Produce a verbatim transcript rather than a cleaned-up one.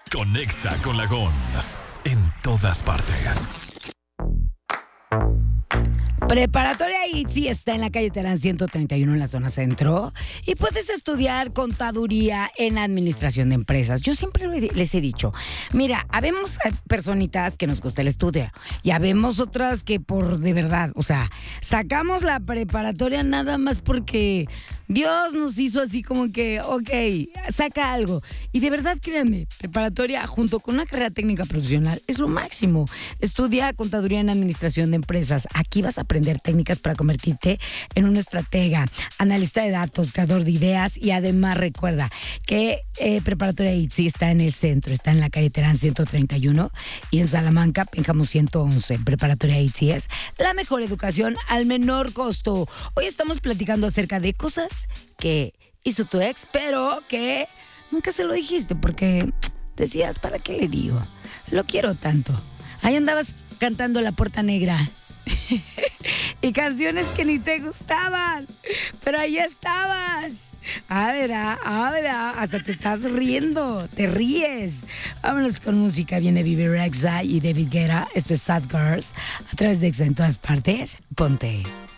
Conexa con la Gons en todas partes. Preparatoria I T S I está en la calle Terán ciento treinta y uno en la zona centro y puedes estudiar contaduría en administración de empresas. Yo siempre les he dicho, mira, habemos personitas que nos gusta el estudio y habemos otras que por de verdad, o sea, sacamos la preparatoria nada más porque Dios nos hizo así como que, ok, saca algo. Y de verdad, créanme, preparatoria junto con una carrera técnica profesional es lo máximo. Estudia contaduría en administración de empresas. Aquí vas a aprender técnicas para convertirte en un estratega, analista de datos, creador de ideas y además recuerda que eh, Preparatoria I T S I está en el centro, está en la calle Terán ciento treinta y uno y en Salamanca, Pénjamo ciento once. Preparatoria I T S I es la mejor educación al menor costo. Hoy estamos platicando acerca de cosas que hizo tu ex, pero que nunca se lo dijiste porque decías, ¿para qué le digo? Lo quiero tanto. Ahí andabas cantando La Puerta Negra. Y canciones que ni te gustaban, pero ahí estabas. Ah, ¿verdad? Ah, ¿verdad? Hasta te estás riendo, te ríes. Vámonos con música. Viene Vivi Rexa y David Guetta. Esto es Sad Girls a través de Exa en todas partes. Ponte.